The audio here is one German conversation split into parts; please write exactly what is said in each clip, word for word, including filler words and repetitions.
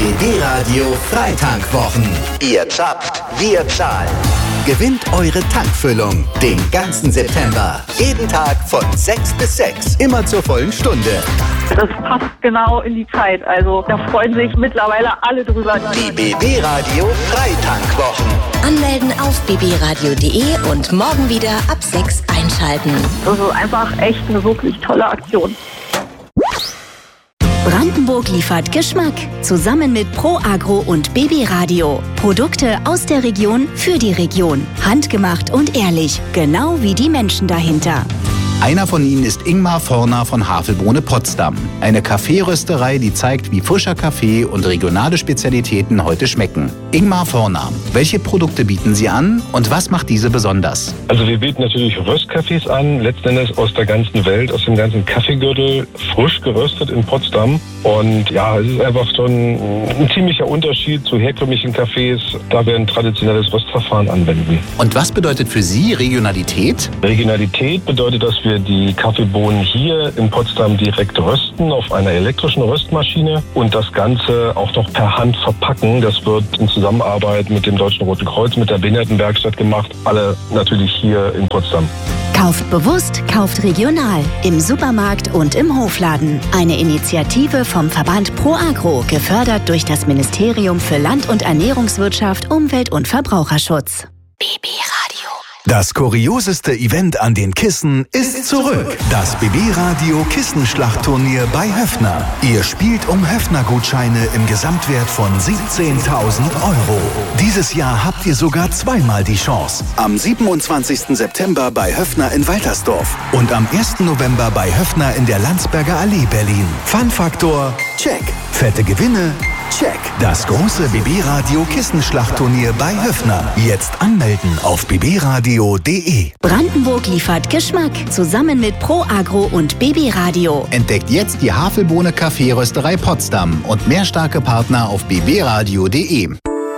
B B Radio Freitankwwochen. Ihr zapft, wir zahlen. Gewinnt eure Tankfüllung den ganzen September. Jeden Tag von sechs bis sechs. Immer zur vollen Stunde. Das passt genau in die Zeit. Also da freuen sich mittlerweile alle drüber. Die B B Radio Freitankwwochen. Anmelden auf b b radio punkt d e und morgen wieder ab sechs einschalten. Das ist einfach echt eine wirklich tolle Aktion. Brandenburg liefert Geschmack. Zusammen mit Pro Agro und B B Radio. Produkte aus der Region für die Region. Handgemacht und ehrlich. Genau wie die Menschen dahinter. Einer von ihnen ist Ingmar Forner von Havelbohne Potsdam. Eine Kaffeerösterei, die zeigt, wie frischer Kaffee und regionale Spezialitäten heute schmecken. Ingmar Forner, welche Produkte bieten Sie an und was macht diese besonders? Also wir bieten natürlich Röstkaffees an, letzten Endes aus der ganzen Welt, aus dem ganzen Kaffeegürtel, frisch geröstet in Potsdam. Und ja, es ist einfach schon ein ziemlicher Unterschied zu herkömmlichen Kaffees, da wir ein traditionelles Röstverfahren anwenden. Und was bedeutet für Sie Regionalität? Regionalität bedeutet, dass wir die Kaffeebohnen hier in Potsdam direkt rösten auf einer elektrischen Röstmaschine und das Ganze auch noch per Hand verpacken. Das wird in Zusammenarbeit mit dem Deutschen Roten Kreuz, mit der Behindertenwerkstatt gemacht. Alle natürlich hier in Potsdam. Kauft bewusst, kauft regional. Im Supermarkt und im Hofladen. Eine Initiative vom Verband Pro Agro, gefördert durch das Ministerium für Land- und Ernährungswirtschaft, Umwelt- und Verbraucherschutz. B B Radio. Das kurioseste Event an den Kissen ist zurück. Das B B Radio Kissenschlachtturnier bei Höffner. Ihr spielt um Höffner-Gutscheine im Gesamtwert von siebzehntausend Euro. Dieses Jahr habt ihr sogar zweimal die Chance. Am siebenundzwanzigsten September bei Höffner in Waltersdorf und am ersten November bei Höffner in der Landsberger Allee, Berlin. Fun-Faktor, check. Fette Gewinne, check. Das große B B Radio Kissenschlachtturnier bei Höffner. Jetzt anmelden auf b b radio punkt d e. Brandenburg liefert Geschmack. Zusammen mit Pro Agro und B B Radio. Entdeckt jetzt die Havelbohne Kaffeerösterei Potsdam und mehr starke Partner auf b b radio punkt d e.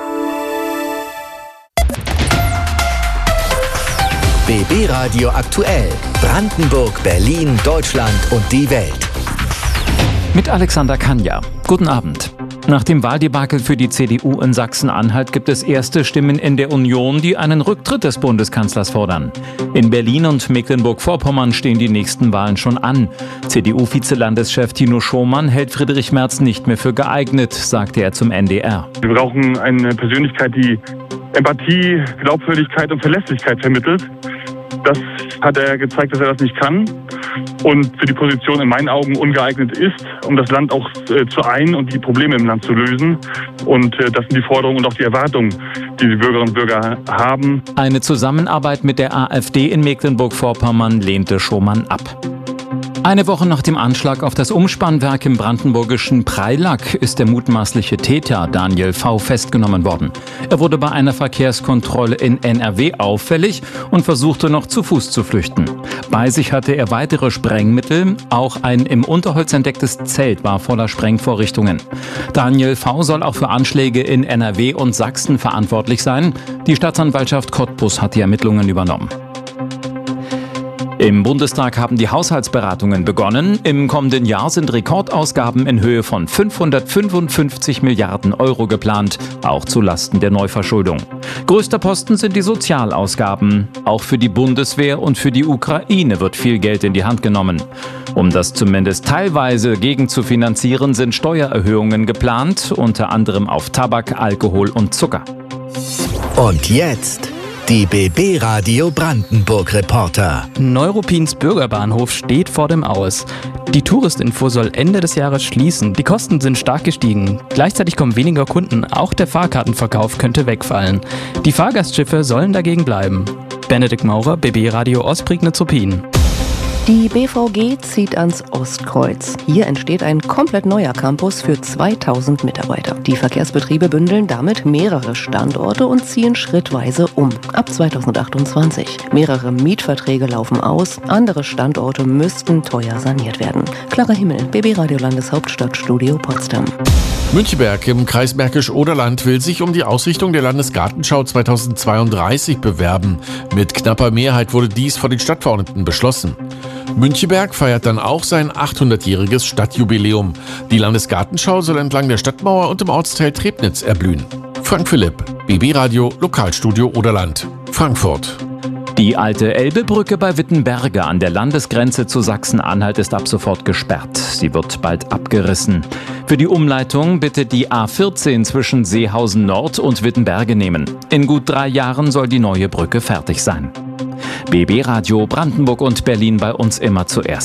B B Radio aktuell. Brandenburg, Berlin, Deutschland und die Welt. Mit Alexander Kanja. Guten Abend. Nach dem Wahldebakel für die C D U in Sachsen-Anhalt gibt es erste Stimmen in der Union, die einen Rücktritt des Bundeskanzlers fordern. In Berlin und Mecklenburg-Vorpommern stehen die nächsten Wahlen schon an. C D U-Vizelandeschef Tino Schomann hält Friedrich Merz nicht mehr für geeignet, sagte er zum N D R. Wir brauchen eine Persönlichkeit, die Empathie, Glaubwürdigkeit und Verlässlichkeit vermittelt. Das hat er gezeigt, dass er das nicht kann und für die Position in meinen Augen ungeeignet ist, um das Land auch äh, zu ein und die Probleme im Land zu lösen. Und äh, das sind die Forderungen und auch die Erwartungen, die die Bürgerinnen und Bürger haben. Eine Zusammenarbeit mit der AfD in Mecklenburg-Vorpommern lehnte Schomann ab. Eine Woche nach dem Anschlag auf das Umspannwerk im brandenburgischen Preilack ist der mutmaßliche Täter Daniel V. festgenommen worden. Er wurde bei einer Verkehrskontrolle in N R W auffällig und versuchte noch zu Fuß zu flüchten. Bei sich hatte er weitere Sprengmittel, auch ein im Unterholz entdecktes Zelt war voller Sprengvorrichtungen. Daniel V. soll auch für Anschläge in N R W und Sachsen verantwortlich sein. Die Staatsanwaltschaft Cottbus hat die Ermittlungen übernommen. Im Bundestag haben die Haushaltsberatungen begonnen. Im kommenden Jahr sind Rekordausgaben in Höhe von fünfhundertfünfundfünfzig Milliarden Euro geplant, auch zu Lasten der Neuverschuldung. Größter Posten sind die Sozialausgaben. Auch für die Bundeswehr und für die Ukraine wird viel Geld in die Hand genommen. Um das zumindest teilweise gegenzufinanzieren, sind Steuererhöhungen geplant, unter anderem auf Tabak, Alkohol und Zucker. Und jetzt die B B Radio Brandenburg Reporter. Neuruppins Bürgerbahnhof steht vor dem Aus. Die Touristinfo soll Ende des Jahres schließen. Die Kosten sind stark gestiegen. Gleichzeitig kommen weniger Kunden. Auch der Fahrkartenverkauf könnte wegfallen. Die Fahrgastschiffe sollen dagegen bleiben. Benedikt Maurer, B B Radio Ostprignitz-Ruppin. Die B V G zieht ans Ostkreuz. Hier entsteht ein komplett neuer Campus für zweitausend Mitarbeiter. Die Verkehrsbetriebe bündeln damit mehrere Standorte und ziehen schrittweise um. Ab zweitausendachtundzwanzig. Mehrere Mietverträge laufen aus. Andere Standorte müssten teuer saniert werden. Klarer Himmel, B B Radio Landeshauptstadtstudio Potsdam. Müncheberg im Kreis Märkisch-Oderland will sich um die Ausrichtung der Landesgartenschau zweitausendzweiunddreißig bewerben. Mit knapper Mehrheit wurde dies von den Stadtverordneten beschlossen. Müncheberg feiert dann auch sein achthundertjähriges Stadtjubiläum. Die Landesgartenschau soll entlang der Stadtmauer und im Ortsteil Trebnitz erblühen. Frank Philipp, B B Radio, Lokalstudio Oderland, Frankfurt. Die alte Elbebrücke bei Wittenberge an der Landesgrenze zu Sachsen-Anhalt ist ab sofort gesperrt. Sie wird bald abgerissen. Für die Umleitung bitte die A vierzehn zwischen Seehausen Nord und Wittenberge nehmen. In gut drei Jahren soll die neue Brücke fertig sein. B B Radio Brandenburg und Berlin bei uns immer zuerst.